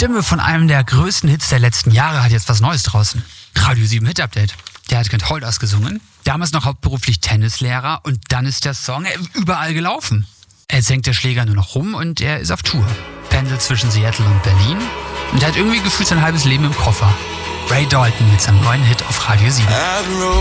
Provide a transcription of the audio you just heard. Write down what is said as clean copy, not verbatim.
Stimme von einem der größten Hits der letzten Jahre hat jetzt was Neues draußen. Radio 7 Hit Update. Der hat Kent Holders gesungen. Damals noch hauptberuflich Tennislehrer und dann ist der Song überall gelaufen. Jetzt hängt der Schläger nur noch rum und er ist auf Tour. Pendelt zwischen Seattle und Berlin und hat irgendwie gefühlt sein halbes Leben im Koffer. Ray Dalton mit seinem neuen Hit auf Radio 7.